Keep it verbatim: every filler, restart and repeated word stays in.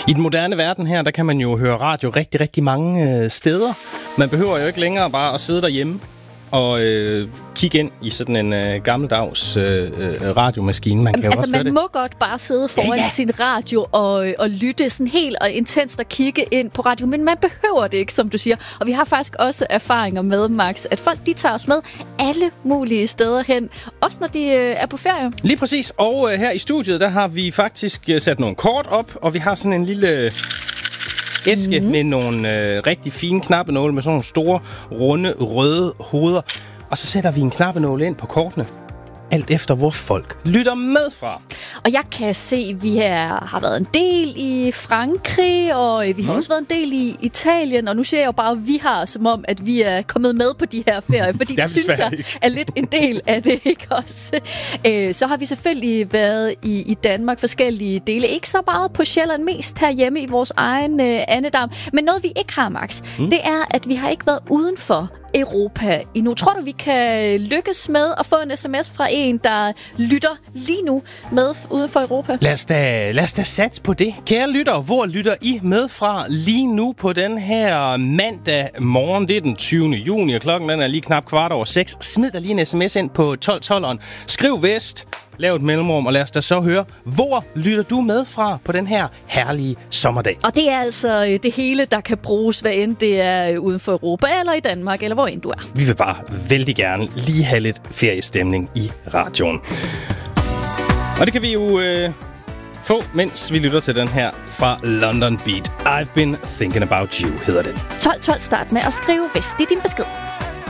I den moderne verden her, der kan man jo høre radio rigtig, rigtig mange øh, steder. Man behøver jo ikke længere bare at sidde derhjemme og øh, kigge ind i sådan en øh, gammeldags øh, øh, radiomaskine. Man kan altså, jo også man høre det. må godt bare sidde foran ja, ja. sin radio og, og lytte sådan helt og intenst og kigge ind på radio, men man behøver det ikke, som du siger. Og vi har faktisk også erfaringer med, Max, at folk de tager os med alle mulige steder hen, også når de øh, er på ferie. Lige præcis. Og øh, her i studiet, der har vi faktisk øh, sat nogle kort op, og vi har sådan en lille æske mm. med nogle øh, rigtig fine knappenåle med sådan nogle store, runde, røde hoveder. Og så sætter vi en knappenåle ind på kortene, alt efter hvor folk lytter med fra. Og jeg kan se, at vi her har været en del i Frankrig, og vi har mm. også været en del i Italien, og nu ser jeg jo bare, at vi har, som om, at vi er kommet med på de her ferier, fordi det synes jeg ikke. er lidt en del af det, ikke også? Øh, så har vi selvfølgelig været i, i Danmark, forskellige dele. Ikke så meget på Sjælland, mest herhjemme i vores egen øh, andedam. Men noget, vi ikke har, Max, mm. det er, at vi har ikke været udenfor Europa endnu. Tror du, vi kan lykkes med at få en sms fra en, der lytter lige nu med uden for Europa? Lad os da, lad os da satse på det. Kære lytter, hvor lytter I med fra lige nu på den her mandag morgen? Det er den tyvende juni, og klokken den er lige knap kvart over seks. Smid da lige en sms ind på tolv tolveren. Skriv vest. Lav et mellemrum, og lad os da så høre, hvor lytter du med fra på den her herlige sommerdag? Og det er altså det hele, der kan bruges, hvad end det er uden for Europa, eller i Danmark, eller hvor end du er. Vi vil bare vældig gerne lige have lidt feriestemning i radioen. Og det kan vi jo øh, få, mens vi lytter til den her fra London Beat. I've been thinking about you, hedder den. tolv tolv, start med at skrive vest i din besked.